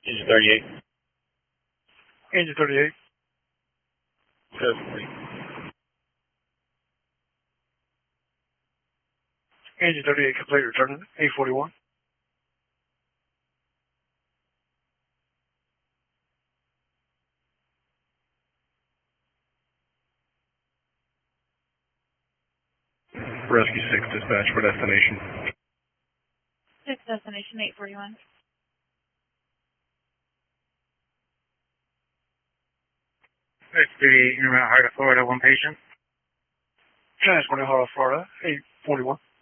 Engine 38. Engine 38. Perfectly. Engine 38 complete, returning 841. Rescue 6 dispatch for destination. 6 destination 841. City, Intermount, Heart of Florida, one patient. Transporting Heart of Florida, 841.